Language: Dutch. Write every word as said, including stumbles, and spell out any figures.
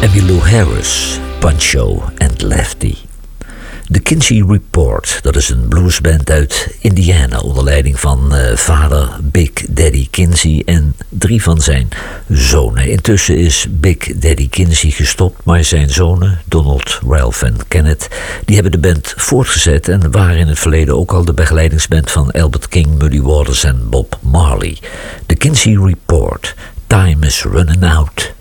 Emmylou Harris, Pancho and Lefty. De Kinsey Report, dat is een bluesband uit Indiana onder leiding van uh, vader Big Daddy Kinsey en drie van zijn zonen. Intussen is Big Daddy Kinsey gestopt, maar zijn zonen, Donald, Ralph en Kenneth, die hebben de band voortgezet en waren in het verleden ook al de begeleidingsband van Albert King, Muddy Waters en Bob Marley. De Kinsey Report, Time is Running Out.